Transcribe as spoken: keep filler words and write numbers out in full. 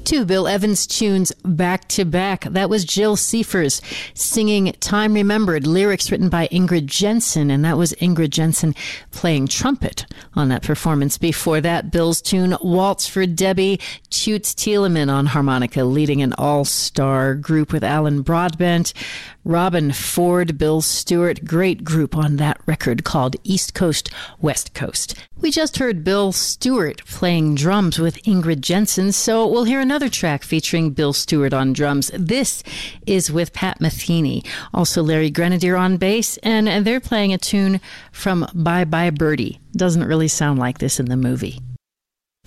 Two Bill Evans tunes back to back. That was Jill Seifers singing Time Remembered, lyrics written by Ingrid Jensen, and that was Ingrid Jensen playing trumpet on that performance. Before that, Bill's tune Waltz for Debbie, Toots Thielemann on harmonica, leading an all-star group with Alan Broadbent, Robin Ford, Bill Stewart, great group on that record called East Coast, West Coast. We just heard Bill Stewart playing drums with Ingrid Jensen, so we'll hear another track featuring Bill Stewart on drums. This is with Pat Metheny, also Larry Grenadier on bass, and they're playing a tune from Bye Bye Birdie. Doesn't really sound like this in the movie.